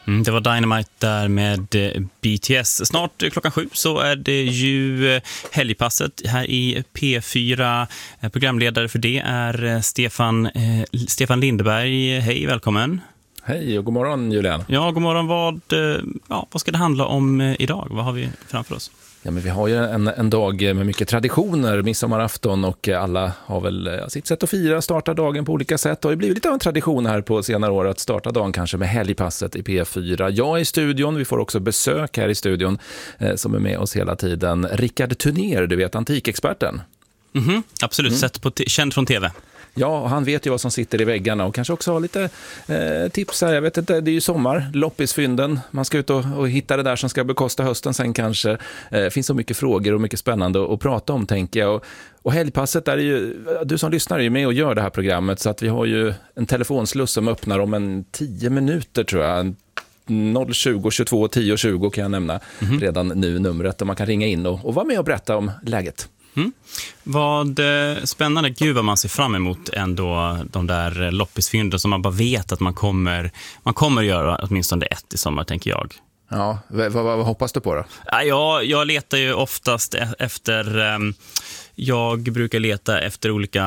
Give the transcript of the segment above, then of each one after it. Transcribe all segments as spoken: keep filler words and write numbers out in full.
Mm, det var Dynamite där med B T S. Snart klockan sju så är det ju helgpasset här i P fyra. Programledare för det är Stefan, eh, Stefan Lindeberg. Hej, välkommen. Hej och god morgon, Julian. Ja, god morgon. Vad, ja, vad ska det handla om idag? Vad har vi framför oss? Ja, men vi har ju en, en dag med mycket traditioner, midsommarafton, och alla har väl sitt sätt att fira, starta dagen på olika sätt. Och det blir lite av en tradition här på senare år att starta dagen kanske med helgpasset i P fyra. Jag är i studion, vi får också besök här i studion eh, som är med oss hela tiden. Rickard Tunér, du vet, antikexperten. Mm-hmm, absolut, mm. Sett på t- känd från tv. Ja, han vet ju vad som sitter i väggarna och kanske också har lite eh, tips här. Jag vet inte, det är ju sommar, loppisfynden. Man ska ut och, och hitta det där som ska bekosta hösten sen kanske. Det eh, finns så mycket frågor och mycket spännande att, att prata om, tänker jag. Och, och helgpasset, där är ju, du som lyssnar är ju med och gör det här programmet, så att vi har ju en telefonsluss som öppnar om en tio minuter tror jag. noll tjugo tjugotvå tio tjugo kan jag nämna mm-hmm. redan nu, numret, och man kan ringa in och, och vara med och berätta om läget. Mm. Vad eh, spännande, gud vad man ser fram emot ändå de där loppisfynden som man bara vet att man kommer, man kommer göra åtminstone ett i sommar, tänker jag. Ja, vad, vad, vad hoppas du på då? Ja, jag, jag letar ju oftast efter, eh, jag brukar leta efter olika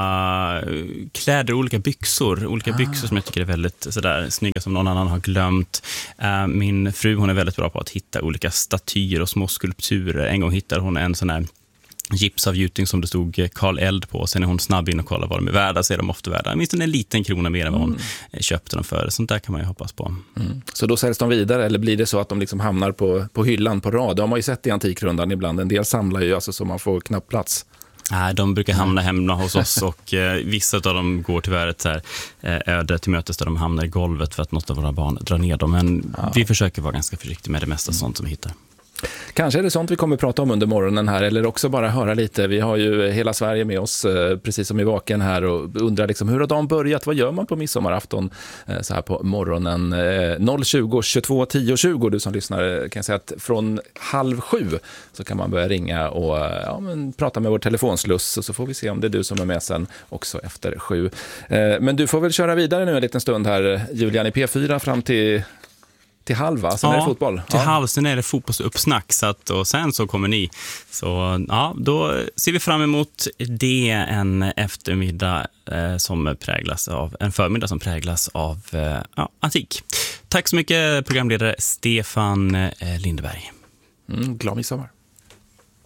kläder, olika byxor, olika ah. byxor som jag tycker är väldigt sådär snygga som någon annan har glömt. Eh, min fru, hon är väldigt bra på att hitta olika statyer och små skulpturer. En gång hittade hon en sån här gipsavgjutning som det stod Karl Eld på. Sen är hon snabb in och kollar vad de är värda, så är de ofta värda minst en liten krona mer än vad hon mm. köpte dem för. Sånt där kan man ju hoppas på. Mm. Så då säljs de vidare, eller blir det så att de liksom hamnar på, på hyllan på rad? Det har man ju sett i Antikrundan ibland. En del samlar ju alltså så man får knappt plats. Nej, de brukar hamna hemma hos oss och eh, vissa av dem går tyvärr ett så här, eh, öde till mötes där de hamnar i golvet för att något av våra barn drar ner dem. Men ja. vi försöker vara ganska försiktiga med det mesta mm. sånt som vi hittar. Kanske är det sånt vi kommer att prata om under morgonen här, eller också bara höra lite. Vi har ju hela Sverige med oss, precis som i Vaken här, och undrar liksom, hur har dagen börjat? Vad gör man på midsommarafton så här på morgonen? noll tjugo tjugotvå tio tjugo, du som lyssnar, kan jag säga att från halv sju så kan man börja ringa och ja, men, prata med vår telefonsluss, och så får vi se om det är du som är med sen också efter sju. Men du får väl köra vidare nu en liten stund här, Julian, i P fyra fram till... Till halva, sen ja, är det fotboll. Till ja. halv, sen är det fotbollsuppsnack, så att, och sen så kommer ni. Så ja, då ser vi fram emot det, en eftermiddag eh, som präglas av, en förmiddag som präglas av eh, ja, antik. Tack så mycket, programledare Stefan eh, Lindeberg. Mm, glad midsommar.